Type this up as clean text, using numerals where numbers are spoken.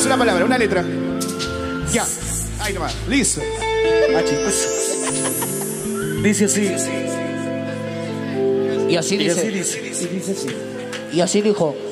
una palabra, una letra. Ya. Ahí nomás. Listo. Dice así. Y así dice. Y dice así. Y así dijo.